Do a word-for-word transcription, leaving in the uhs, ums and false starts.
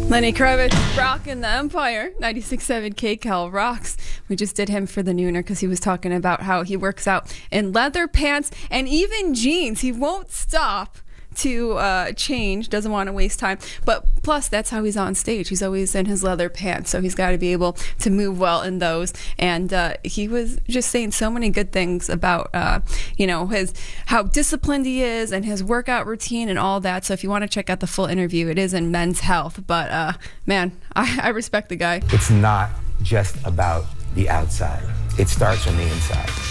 Lenny Kravitz rocking the Empire. ninety-six point seven K Cal rocks. We just did him for the Nooner because he was talking about how he works out in leather pants and even jeans. He won't stop to uh, change, doesn't want to waste time. But plus, that's how he's on stage. He's always in his leather pants, so he's got to be able to move well in those. And uh, he was just saying so many good things about, uh, you know, his how disciplined he is and his workout routine and all that. So if you want to check out the full interview, it is in Men's Health. But uh, man, I, I respect the guy. It's not just about the outside. It starts on the inside.